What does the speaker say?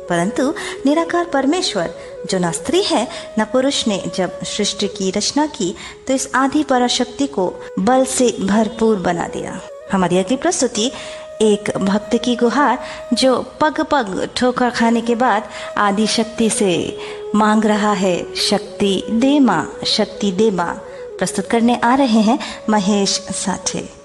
परंतु निराकार परमेश्वर जो न स्त्री है न पुरुष ने जब सृष्टि की रचना की तो इस आदि पराशक्ति को बल से भरपूर बना दिया। हमारी अगली प्रस्तुति एक भक्त की गुहार जो पग पग ठोकर खाने के बाद आदि शक्ति से मांग रहा है, शक्ति दे माँ, शक्ति दे माँ। प्रस्तुत करने आ रहे हैं महेश साठे।